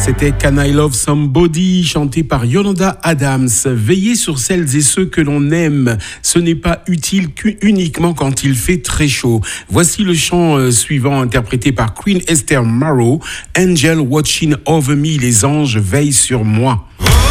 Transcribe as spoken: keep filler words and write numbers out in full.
C'était Can I Love Somebody, chanté par Yolanda Adams. Veillez sur celles et ceux que l'on aime. Ce n'est pas utile uniquement quand il fait très chaud. Voici le chant suivant, interprété par Queen Esther Marrow. Angel Watching Over Me, les anges veillent sur moi.